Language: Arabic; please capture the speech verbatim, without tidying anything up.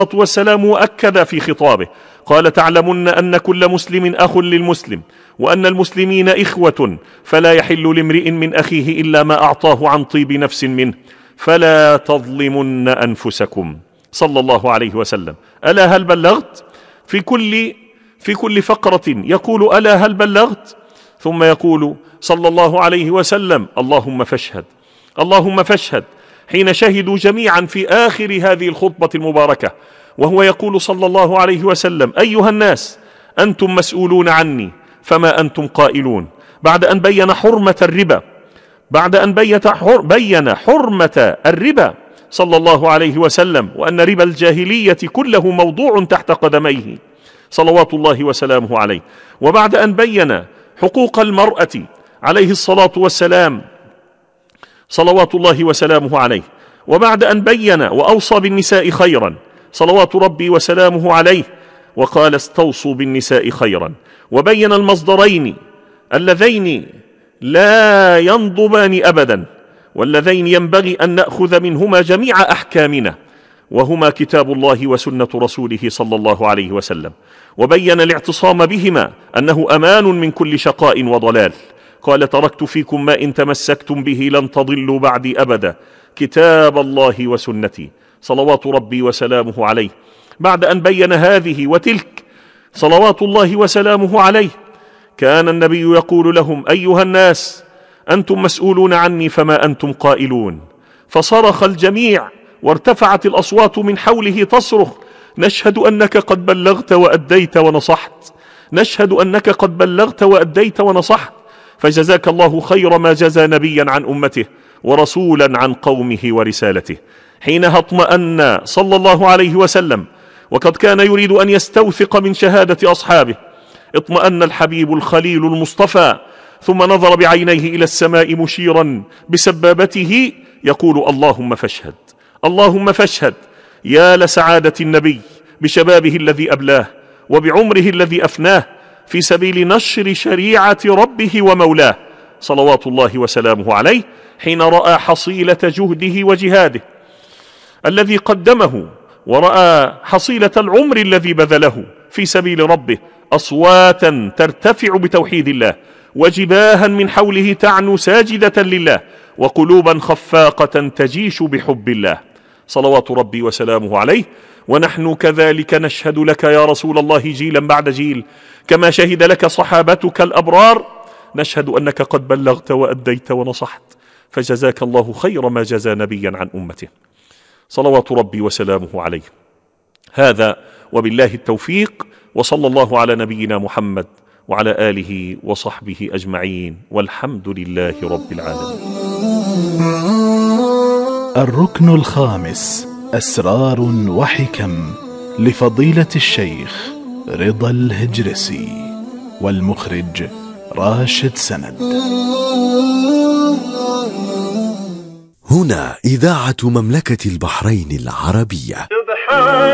والسلام وأكد في خطابه قال: تعلمن أن كل مسلم أخ للمسلم، وأن المسلمين إخوة، فلا يحل لامرئ من أخيه إلا ما أعطاه عن طيب نفس منه، فلا تظلمن أنفسكم، صلى الله عليه وسلم. ألا هل بلغت؟ في كل في كل فقرة يقول: ألا هل بلغت؟ ثم يقول صلى الله عليه وسلم: اللهم فاشهد، اللهم فاشهد، حين شهدوا جميعا في آخر هذه الخطبة المباركة، وهو يقول صلى الله عليه وسلم: أيها الناس، أنتم مسؤولون عني، فما أنتم قائلون. بعد أن بين حرمة الربا بعد أن بين حرمة الربا صلى الله عليه وسلم، وأن ربا الجاهلية كله موضوع تحت قدميه صلوات الله وسلامه عليه، وبعد أن بين حقوق المرأة عليه الصلاة والسلام صلوات الله وسلامه عليه، وبعد أن بين وأوصى بالنساء خيرا صلوات ربي وسلامه عليه، وقال: استوصوا بالنساء خيرا، وبين المصدرين اللذين لا ينضبان أبدا، واللذين ينبغي أن نأخذ منهما جميع أحكامنا، وهما كتاب الله وسنة رسوله صلى الله عليه وسلم، وبين الاعتصام بهما أنه أمان من كل شقاء وضلال. قال: تركت فيكم ما إن تمسكتم به لن تضلوا بعدي أبدا، كتاب الله وسنتي، صلوات ربي وسلامه عليه. بعد أن بين هذه وتلك صلوات الله وسلامه عليه، كان النبي يقول لهم: أيها الناس، أنتم مسؤولون عني، فما أنتم قائلون. فصرخ الجميع وارتفعت الأصوات من حوله تصرخ: نشهد أنك قد بلغت وأديت ونصحت، نشهد أنك قد بلغت وأديت ونصحت، فجزاك الله خير ما جزى نبيا عن أمته ورسولا عن قومه ورسالته. حينها اطمأن صلى الله عليه وسلم، وقد كان يريد أن يستوثق من شهادة أصحابه، اطمأن الحبيب الخليل المصطفى، ثم نظر بعينيه إلى السماء مشيرا بسبابته يقول: اللهم فاشهد، اللهم فاشهد. يا لسعادة النبي بشبابه الذي أبلاه وبعمره الذي أفناه في سبيل نشر شريعة ربه ومولاه صلوات الله وسلامه عليه، حين رأى حصيلة جهده وجهاده الذي قدمه، ورأى حصيلة العمر الذي بذله في سبيل ربه، أصواتا ترتفع بتوحيد الله، وجباها من حوله تعنو ساجدة لله، وقلوبا خفاقة تجيش بحب الله صلوات ربي وسلامه عليه. ونحن كذلك نشهد لك يا رسول الله جيلا بعد جيل، كما شهد لك صحابتك الأبرار، نشهد أنك قد بلغت وأديت ونصحت، فجزاك الله خير ما جزى نبيا عن أمته صلوات ربي وسلامه عليه. هذا وبالله التوفيق، وصلى الله على نبينا محمد وعلى آله وصحبه أجمعين، والحمد لله رب العالمين. الركن الخامس: أسرار وحكم، لفضيلة الشيخ رضا الهجرسي، والمخرج راشد سند. هنا إذاعة مملكة البحرين العربية.